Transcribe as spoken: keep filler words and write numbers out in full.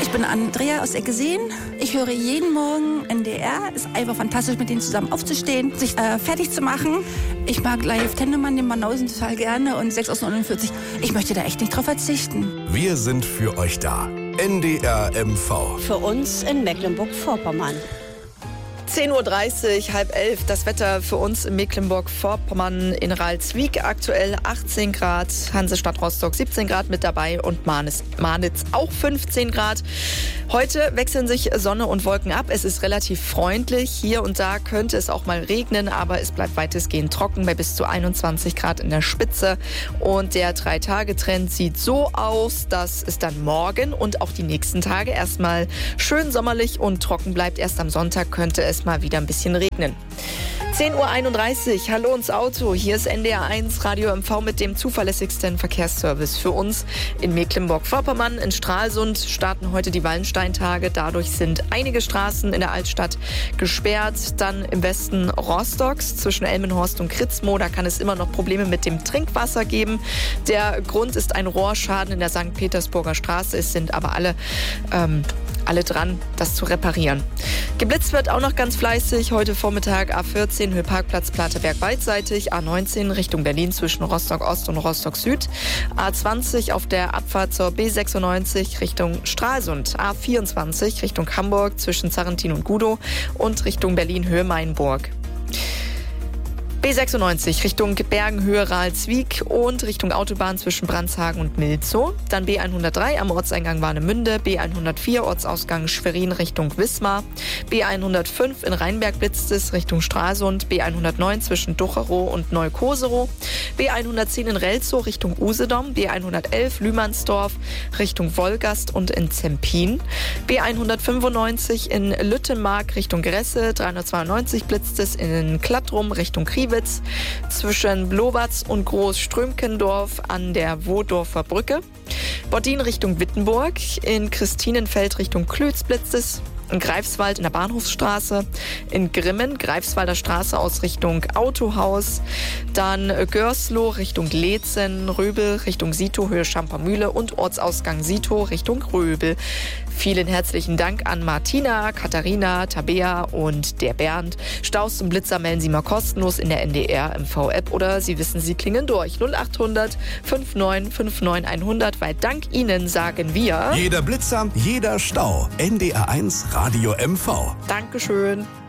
Ich bin Andrea aus Eckeseen. Ich höre jeden Morgen N D R. Ist einfach fantastisch, mit denen zusammen aufzustehen, sich äh, fertig zu machen. Ich mag Live Tendemann, den Banausen total gerne und sechs aus neunundvierzig. Ich möchte da echt nicht drauf verzichten. Wir sind für euch da. N D R M V. Für uns in Mecklenburg-Vorpommern. zehn Uhr dreißig, halb elf, das Wetter für uns in Mecklenburg-Vorpommern in Ralswiek. Aktuell achtzehn Grad, Hansestadt Rostock siebzehn Grad mit dabei und Manitz, Manitz auch fünfzehn Grad. Heute wechseln sich Sonne und Wolken ab. Es ist relativ freundlich. Hier und da könnte es auch mal regnen, aber es bleibt weitestgehend trocken bei bis zu einundzwanzig Grad in der Spitze. Und der Drei-Tage-Trend sieht so aus, dass es dann morgen und auch die nächsten Tage erstmal schön sommerlich und trocken bleibt. Erst am Sonntag könnte es mal wieder ein bisschen regnen. zehn Uhr einunddreißig, hallo ins Auto. Hier ist N D R eins Radio M V mit dem zuverlässigsten Verkehrsservice für uns in Mecklenburg-Vorpommern. In Stralsund starten heute die Wallensteintage. Dadurch sind einige Straßen in der Altstadt gesperrt. Dann im Westen Rostocks zwischen Elmenhorst und Kritzmo. Da kann es immer noch Probleme mit dem Trinkwasser geben. Der Grund ist ein Rohrschaden in der Sankt Petersburger Straße. Es sind aber alle ähm, alle dran, das zu reparieren. Geblitzt wird auch noch ganz fleißig. Heute Vormittag A vierzehn, Höheparkplatz Plateberg beidseitig. A neunzehn Richtung Berlin zwischen Rostock Ost und Rostock Süd. A zwanzig auf der Abfahrt zur B sechsundneunzig Richtung Stralsund. A vierundzwanzig Richtung Hamburg zwischen Zarrentin und Gudow und Richtung Berlin Höhe Mainburg. B sechsundneunzig Richtung Bergenhöhe Ralswiek und Richtung Autobahn zwischen Brandshagen und Milzow. Dann B hundertdrei am Ortseingang Warnemünde, B hundertvier Ortsausgang Schwerin Richtung Wismar, B hundertfünf in Rheinberg blitzt es Richtung Stralsund, B hundertneun zwischen Ducherow und Neukoserow, B hundertzehn in Relzow Richtung Usedom, B hundertelf Lühmannsdorf Richtung Wolgast und in Zempin, B hundertfünfundneunzig in Lüttenmark Richtung Gresse, dreihundertzweiundneunzig blitzt es in Klattrum Richtung Kriwitz, zwischen Blobatz und Großströmkendorf an der Wohdorfer Brücke, Boddin Richtung Wittenburg, in Christinenfeld Richtung Klötz blitzt es, in Greifswald in der Bahnhofsstraße, in Grimmen, Greifswalder Straße aus Richtung Autohaus, dann Görsloh Richtung Leetzen, Röbel Richtung Sito, Höhe Schampermühle und Ortsausgang Sito Richtung Röbel. Vielen herzlichen Dank an Martina, Katharina, Tabea und der Bernd. Staus und Blitzer melden Sie mal kostenlos in der N D R M V-App oder Sie wissen, Sie klingen durch. null achthundert neunundfünfzig neunundfünfzig hundert, weil dank Ihnen sagen wir... Jeder Blitzer, jeder Stau. N D R eins Radio M V. Dankeschön.